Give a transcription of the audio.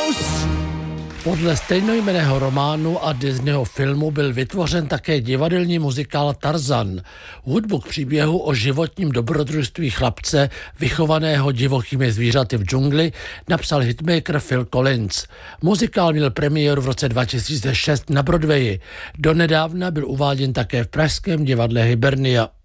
Blues! Podle stejnojmenného románu a Disneyho filmu byl vytvořen také divadelní muzikál Tarzan. Hudbu k příběhu o životním dobrodružství chlapce, vychovaného divokými zvířaty v džungli, napsal hitmaker Phil Collins. Muzikál měl premiéru v roce 2006 na Broadwayi. Donedávna byl uváděn také v pražském divadle Hibernia.